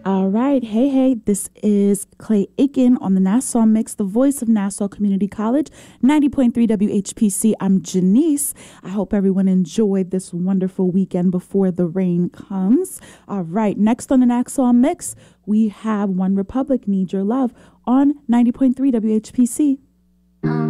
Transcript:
All right. Hey, hey, this is Clay Aiken on the Nassau Mix, the voice of Nassau Community College, 90.3 WHPC. I'm Janice. I hope everyone enjoyed this wonderful weekend before the rain comes. All right. Next on the Nassau Mix, we have One Republic, Need Your Love on 90.3 WHPC.